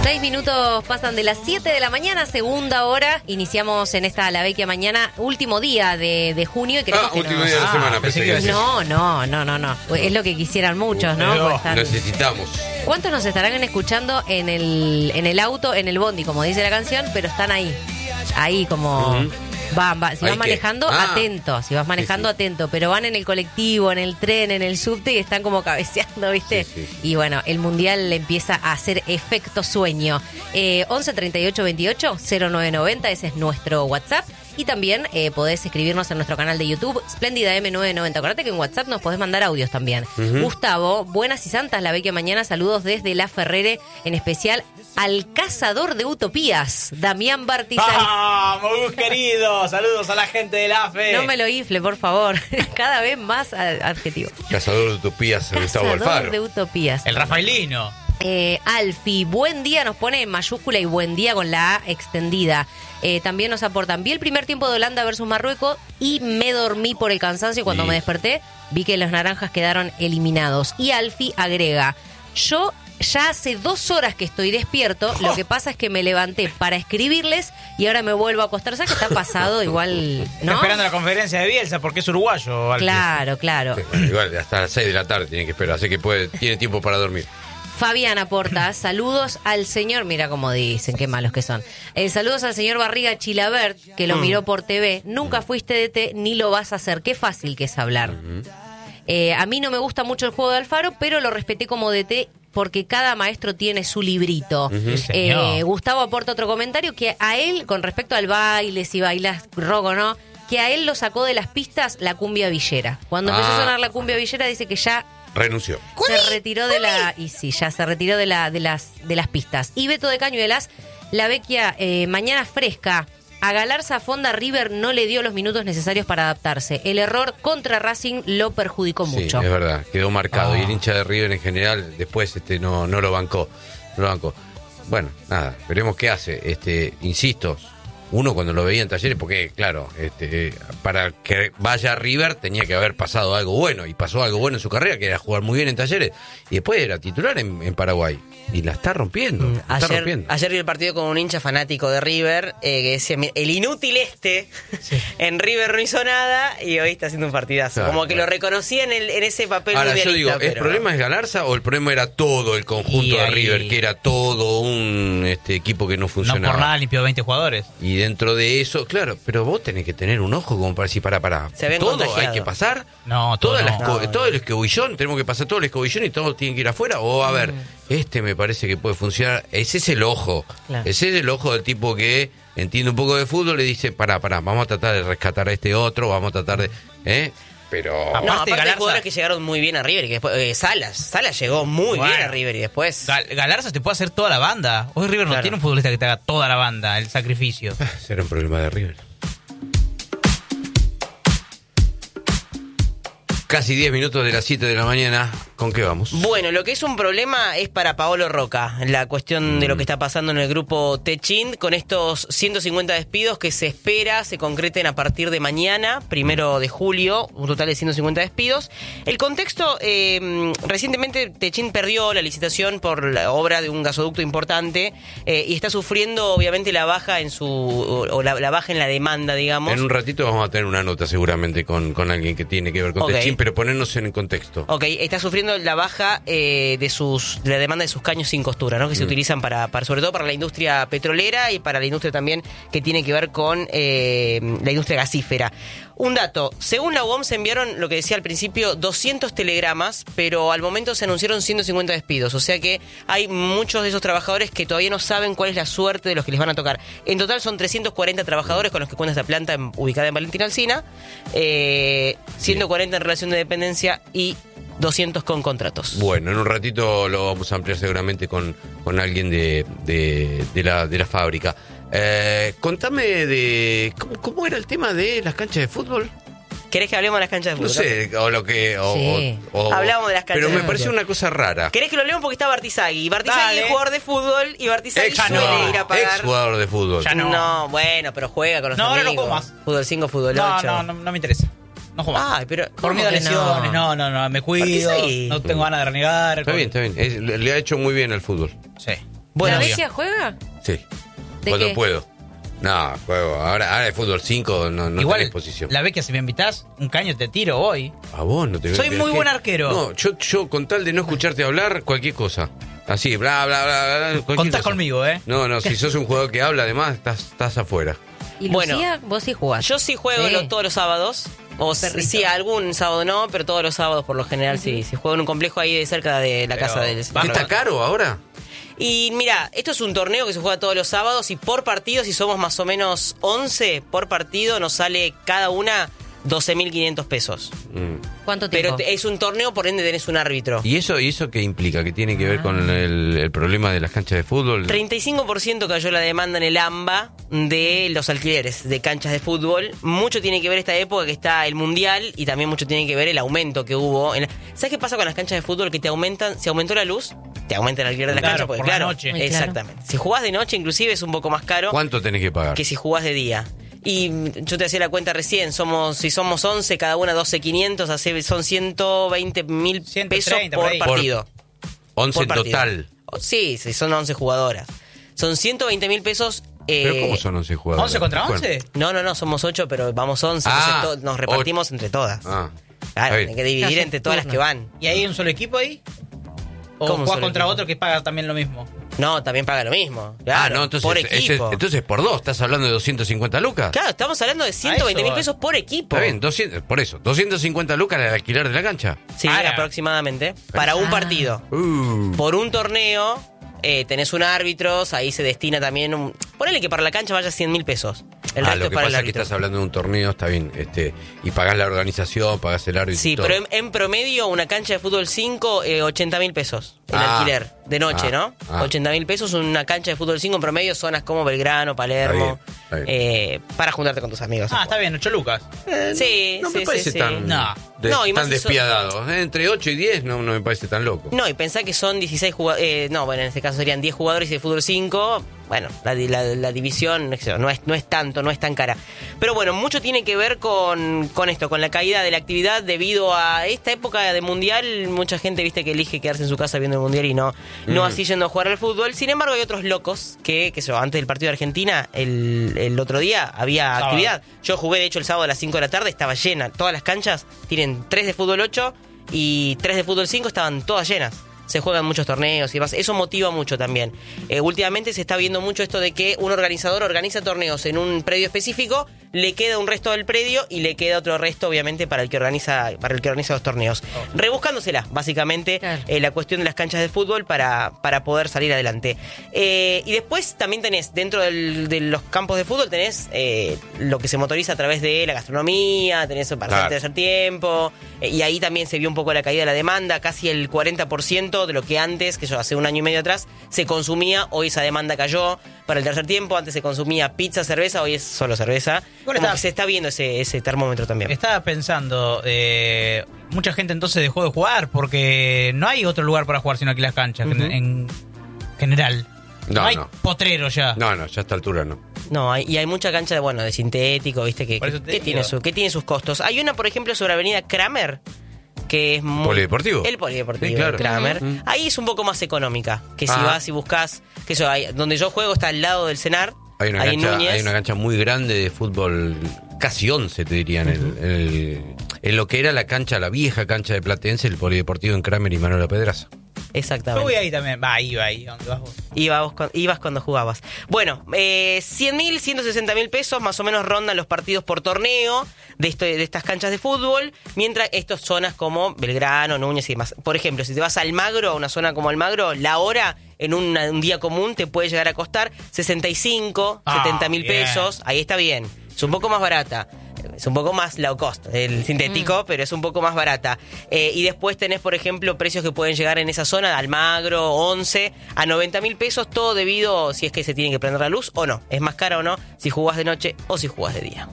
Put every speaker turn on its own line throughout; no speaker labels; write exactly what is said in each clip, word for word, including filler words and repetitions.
Seis minutos pasan de las siete de la mañana, segunda hora. Iniciamos en esta La Vecchia Mañana, último día de, de junio. Y
ah, último nos... día de la semana.
Ah, pensé que no, no, no, no, no. Es lo que quisieran muchos, ¿no?
no
pues están...
Necesitamos.
¿Cuántos nos estarán escuchando en el, en el auto, en el bondi, como dice la canción? Pero están ahí, ahí como... Uh-huh. Va, va. Si vas manejando, ah, atento. Si vas manejando, sí, sí. atento. Pero van en el colectivo, en el tren, en el subte y están como cabeceando, ¿viste? Sí, sí. Y bueno, el mundial empieza a hacer efecto sueño. Eh, once treinta y ocho veintiocho cero nueve noventa, ese es nuestro WhatsApp. Y también eh, podés escribirnos en nuestro canal de YouTube, Splendida M nueve noventa. Acordate que en WhatsApp nos podés mandar audios también. Uh-huh. Gustavo, buenas y santas, La Vecchia Mañana. Saludos desde La Ferrere, en especial al cazador de utopías, Damián Bartizal.
¡Ah, Mogus querido! Saludos a la gente de la F E.
No me lo infle, por favor. Cada vez más adjetivo.
Cazador de utopías, Gustavo Alfaro.
Cazador de utopías.
El Rafaelino.
Eh, Alfi, buen día, nos pone en mayúscula y buen día con la A extendida. Eh, también nos aportan, vi el primer tiempo de Holanda versus Marruecos y me dormí por el cansancio y cuando sí. me desperté vi que los naranjas quedaron eliminados. Y Alfi agrega, yo ya hace dos horas que estoy despierto, oh. lo que pasa es que me levanté para escribirles y ahora me vuelvo a acostar. ¿Sabes que está pasado? Igual, ¿no?
Está esperando la conferencia de Bielsa porque es uruguayo. Alfi.
Claro, claro.
Sí, bueno, igual hasta las seis de la tarde tiene que esperar, así que puede, tiene tiempo para dormir.
Fabián aporta, saludos al señor, mira cómo dicen, qué malos que son. Eh, saludos al señor Barriga Chilabert, que lo mm. miró por T V. Nunca mm. fuiste D T, ni lo vas a hacer. Qué fácil que es hablar. Mm-hmm. Eh, a mí no me gusta mucho el juego de Alfaro, pero lo respeté como D T porque cada maestro tiene su librito. Mm-hmm. Eh, Gustavo aporta otro comentario que a él, con respecto al baile, si bailas rock o no, que a él lo sacó de las pistas la cumbia villera. Cuando ah. empezó a sonar la cumbia villera dice que ya...
renunció.
Se retiró de la... Y sí, ya se retiró de la de las de las pistas. Y Beto de Cañuelas, La Vecchia, eh, mañana fresca. A Galarza Fonda River no le dio los minutos necesarios para adaptarse. El error contra Racing lo perjudicó
sí,
mucho.
Es verdad, quedó marcado.
Oh.
Y el hincha de River en general después este no, no lo bancó. No lo bancó. Bueno, nada, veremos qué hace. Este, insisto, uno cuando lo veía en Talleres, porque claro, este, para que vaya a River tenía que haber pasado algo bueno, y pasó algo bueno en su carrera, que era jugar muy bien en Talleres, y después era titular en, en Paraguay, y la está rompiendo.
Mm,
la
ayer,
está rompiendo.
ayer vi el partido con un hincha fanático de River, eh, que decía, el inútil este, sí. en River no hizo nada, y hoy está haciendo un partidazo. Claro, como que claro. lo reconocía en, el, en ese papel
Ahora,
mundialista.
yo digo,
pero...
¿el problema es Galarza o el problema era todo el conjunto de River, que era todo un este, equipo que no funcionaba?
No por nada limpió veinte jugadores.
Y dentro de eso, claro, pero vos tenés que tener un ojo como para decir, para, para, todo contagiado. Hay que pasar,
no, todo,
todas
no.
las, no, todo el escobillón, tenemos que pasar todo el escobillón y todos tienen que ir afuera, o a mm. ver, este me parece que puede funcionar, ese es el ojo, claro. ese es el ojo del tipo que entiende un poco de fútbol y dice, pará, pará, vamos a tratar de rescatar a este otro, vamos a tratar de... ¿eh? Pero...
Aparte, no, aparte Galarza... hay jugadores que llegaron muy bien a River y que después, eh, Salas, Salas llegó muy bueno. bien a River y después...
Gal- Galarza te puede hacer toda la banda. Hoy River claro. no tiene un futbolista que te haga toda la banda, el sacrificio.
Será un problema de River. Casi diez minutos de las siete de la mañana. ¿Con qué vamos?
Bueno, lo que es un problema es para Paolo Roca, la cuestión mm. de lo que está pasando en el grupo Techint, con estos ciento cincuenta despidos que se espera se concreten a partir de mañana, primero de julio, un total de ciento cincuenta despidos. El contexto, eh, recientemente Techint perdió la licitación por la obra de un gasoducto importante eh, y está sufriendo obviamente la baja en su o la, la baja en la demanda, digamos.
En un ratito vamos a tener una nota seguramente con, con alguien que tiene que ver con okay. Techint, pero ponernos en el contexto.
Ok, está sufriendo la baja eh, de sus de la demanda de sus caños sin costura, ¿no? Que mm. se utilizan para, para sobre todo para la industria petrolera y para la industria también que tiene que ver con eh, la industria gasífera. Un dato, según la U O M se enviaron, lo que decía al principio, doscientos telegramas, pero al momento se anunciaron ciento cincuenta despidos, o sea que hay muchos de esos trabajadores que todavía no saben cuál es la suerte de los que les van a tocar. En total son trescientos cuarenta trabajadores con los que cuenta esta planta en, ubicada en Valentín Alsina, eh, ciento cuarenta en relación de dependencia y doscientos con contratos.
Bueno, en un ratito lo vamos a ampliar seguramente con, con alguien de, de, de, la, de la fábrica. Eh, contame de... ¿cómo, ¿Cómo era el tema de las canchas de fútbol?
¿Querés que hablemos de las canchas de fútbol?
No sé, o lo que... O,
sí. o, o, Hablamos de las canchas
Pero
de
me parece una cosa rara.
¿Querés que lo leamos? Porque está Bartizagui. Bartizagui es jugador de fútbol y Bartizagui
ex,
suele
no,
ir a pagar...
Ex jugador de fútbol.
Ya no. no, bueno, pero juega con los
no,
amigos.
No, no, no más.
Fútbol cinco, fútbol
no,
ocho.
No, no, no me interesa. No juego más.
Ay, pero
por miedo a lesiones. No, no, no, me cuido. No tengo ganas de renegar.
Está bien, está bien. Es, le ha hecho muy bien al fútbol.
Sí.
Bueno, ¿la Bestia juega?
Sí, cuando qué? puedo. No, juego. Ahora, ahora el fútbol cinco no, no
igual,
tenés posición.
La Vecchia, si me invitas, un caño te tiro hoy.
A vos no te veo.
Soy muy buen arquero.
No, yo, yo con tal de no escucharte hablar, cualquier cosa. Así, bla, bla, bla, bla.
Contás
cosa.
conmigo, ¿eh?
No, no, si sos un jugador que habla, además, estás, estás afuera.
¿Y Lucía? Bueno, vos sí jugás.
Yo sí juego sí. Los, todos los sábados. O Perrito. Sí, algún sábado no, pero todos los sábados por lo general uh-huh. sí. Sí juego en un complejo ahí de cerca de la pero, casa del...
¿Está caro ahora?
Y mira, esto es un torneo que se juega todos los sábados y por partido, si somos más o menos once por partido, nos sale cada una doce mil quinientos pesos.
Mm. ¿Cuánto tiempo?
Pero es un torneo, por ende tenés un árbitro.
¿Y eso y eso qué implica? ¿Qué tiene que ver ah. con el, el problema de las canchas de fútbol?
treinta y cinco por ciento cayó la demanda en el AMBA de los alquileres de canchas de fútbol. Mucho tiene que ver esta época que está el Mundial y también mucho tiene que ver el aumento que hubo. En la... ¿Sabes qué pasa con las canchas de fútbol? Que te aumentan, se aumentó la luz, te aumenta el alquiler de las
claro,
canchas. Porque,
por
claro,
la noche.
Exactamente.
Claro.
Si jugás de noche inclusive es un poco más caro.
¿Cuánto tenés que pagar?
Que si jugás de día. Y yo te hacía la cuenta recién, somos si somos once, cada una doce mil quinientos, son ciento veinte mil pesos por partido.
Por once en total.
Sí, sí, son once jugadoras. Son ciento veinte mil pesos. Eh,
¿Pero cómo son once jugadoras?
¿once contra once?
No, no, no, somos ocho, pero vamos once,
ah,
entonces to- nos repartimos
ocho.
Entre todas.
Ah,
claro, hay que dividir entre todas las que van.
¿Y hay un solo equipo ahí? ¿O jugás contra equipo? Otro que paga también lo mismo?
No, también paga lo mismo.
Claro, ah, no, entonces
por
ese,
equipo.
entonces por dos, ¿estás hablando de doscientos cincuenta lucas?
Claro, estamos hablando de ciento veinte mil pesos por equipo.
Está bien, doscientos, por eso, doscientos cincuenta lucas el alquiler de la cancha.
Sí, ah, aproximadamente. Para un partido.
Uh.
Por un torneo, eh, tenés un árbitro, ahí se destina también un... Ponele que para la cancha vaya cien mil pesos. El
ah,
resto
lo
es
que
para
pasa
el
es que estás hablando de un torneo, está bien, este, y pagás la organización, pagás el árbitro.
Sí,
y todo.
pero en, en promedio una cancha de fútbol cinco, eh, ochenta mil pesos el
ah,
alquiler de noche,
ah,
¿no?
Ah.
ochenta mil pesos una cancha de fútbol cinco en promedio, zonas como Belgrano, Palermo,
está bien, está bien.
Eh, para juntarte con tus amigos.
Ah, está bien, ocho lucas.
Eh,
sí,
no
sí,
me parece
sí,
tan,
sí.
No.
de,
no, y
tan
más
despiadado.
Son...
Eh, entre ocho y diez no, no me parece tan loco.
No, y pensá que son dieciséis jugadores, eh, no, bueno, en este caso serían diez jugadores y de fútbol cinco, bueno, la, la, la división no es, no es tanto, no es tan cara. Pero bueno, mucho tiene que ver con, con esto, con la caída de la actividad debido a esta época de mundial. Mucha gente, viste, que elige quedarse en su casa viendo el mundial y no, mm. no así yendo a jugar al fútbol. Sin embargo, hay otros locos que, que eso, antes del partido de Argentina, el, el otro día había sábado. Actividad. Yo jugué, de hecho, el sábado a las cinco de la tarde, estaba llena. Todas las canchas tienen tres de fútbol ocho y tres de fútbol cinco, estaban todas llenas. Se juegan muchos torneos y demás. Eso motiva mucho también. Eh, últimamente se está viendo mucho esto de que un organizador organiza torneos en un predio específico, le queda un resto del predio y le queda otro resto, obviamente, para el que organiza, para el que organiza los torneos. Oh. Rebuscándosela, básicamente, claro. eh, la cuestión de las canchas de fútbol para, para poder salir adelante. Eh, y después también tenés, dentro del, de los campos de fútbol, tenés eh, lo que se motoriza a través de la gastronomía, tenés para claro. hacer tercer tiempo, eh, y ahí también se vio un poco la caída de la demanda, casi el cuarenta por ciento de lo que antes, que yo hace un año y medio atrás, se consumía, hoy esa demanda cayó para el tercer tiempo, antes se consumía pizza, cerveza, hoy es solo cerveza. Como está, que se está viendo ese, ese termómetro también.
Estaba pensando, eh, mucha gente entonces dejó de jugar porque no hay otro lugar para jugar sino aquí las canchas, uh-huh. en, en general. No, no hay no. potrero ya.
No, no, ya a esta altura no.
No, hay, y hay mucha cancha de, bueno, de sintético, viste, que, que, que, tiene su, que tiene sus costos. Hay una, por ejemplo, sobre Avenida Kramer, que es muy...
¿Polideportivo?
El polideportivo, sí,
claro.
Kramer.
Uh-huh.
Ahí es un poco más económica, que si
ah.
vas y buscas, que eso, hay, donde yo juego está al lado del Cenar.
Hay una, cancha, hay una cancha muy grande de fútbol, casi once te dirían, uh-huh. en, el, en lo que era la cancha, la vieja cancha de Platense, el polideportivo en Kramer y Manuela Pedraza.
Exactamente.
Yo voy ahí también. Va, iba ahí. ¿Dónde vas vos?
Ibas, ibas cuando jugabas. Bueno, eh, cien mil, ciento sesenta mil pesos más o menos rondan los partidos por torneo de, esto, de estas canchas de fútbol, mientras estas zonas como Belgrano, Núñez y demás. Por ejemplo, si te vas a Almagro, a una zona como Almagro, la hora en una, un día común te puede llegar a costar sesenta y cinco,
ah,
setenta mil pesos. Ahí está bien. Es un poco más barata. Es un poco más low cost, el sintético, mm. pero es un poco más barata. Eh, y después tenés, por ejemplo, precios que pueden llegar en esa zona, de Almagro, once, a noventa mil pesos, todo debido si es que se tiene que prender la luz o no. Es más cara o no si jugás de noche o si jugás de día.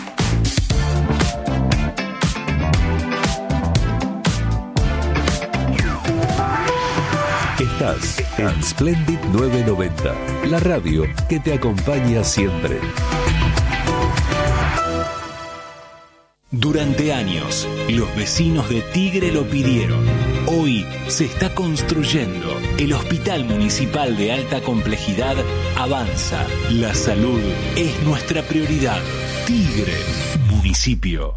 Estás en Splendid novecientos noventa, la radio que te acompaña siempre.
Durante años, los vecinos de Tigre lo pidieron. Hoy se está construyendo. El Hospital Municipal de Alta Complejidad avanza. La salud es nuestra prioridad. Tigre, municipio.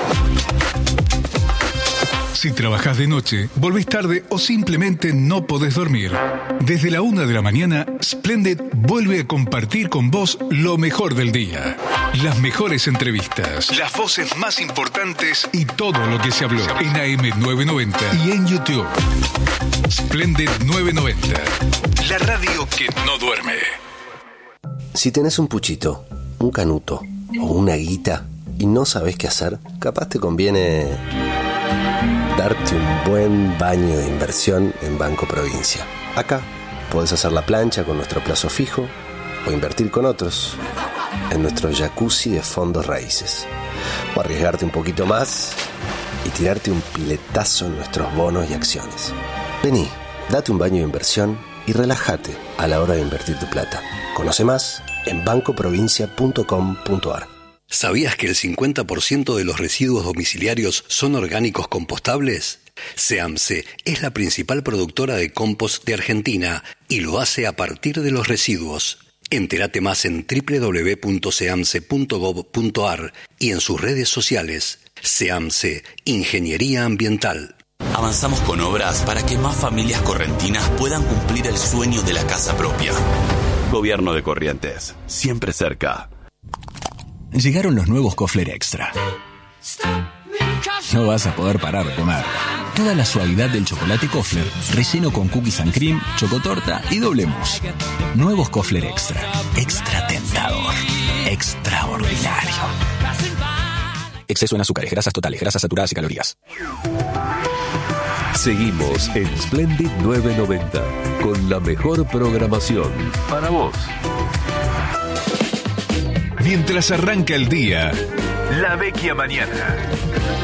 Si trabajás de noche, volvés tarde o simplemente no podés dormir, desde la una de la mañana, Splendid vuelve a compartir con vos lo mejor del día. Las mejores entrevistas, las voces más importantes y todo lo que se habló en A M novecientos noventa y en YouTube. Splendid novecientos noventa, la radio que no duerme.
Si tenés un puchito, un canuto o una guita y no sabés qué hacer, capaz te conviene darte un buen baño de inversión en Banco Provincia. Acá podés hacer la plancha con nuestro plazo fijo o invertir con otros en nuestro jacuzzi de fondos raíces. O arriesgarte un poquito más y tirarte un piletazo en nuestros bonos y acciones. Vení, date un baño de inversión y relájate a la hora de invertir tu plata. Conoce más en banco provincia punto com punto a r.
¿Sabías que el cincuenta por ciento de los residuos domiciliarios son orgánicos compostables? SEAMSE es la principal productora de compost de Argentina y lo hace a partir de los residuos. Entérate más en doble u doble u doble u punto seamse punto gob punto a r y en sus redes sociales. SEAMSE, Ingeniería Ambiental.
Avanzamos con obras para que más familias correntinas puedan cumplir el sueño de la casa propia. Gobierno de Corrientes, siempre cerca.
Llegaron los nuevos Kofler Extra. No vas a poder parar de comer. Toda la suavidad del chocolate Kofler, relleno con cookies and cream, chocotorta y doble mousse. Nuevos Kofler Extra. Extra tentador. Extraordinario. Exceso en azúcares, grasas totales, grasas saturadas y calorías.
Seguimos en Splendid novecientos noventa con la mejor programación para vos.
Mientras arranca el día, La Vecchia Mañana.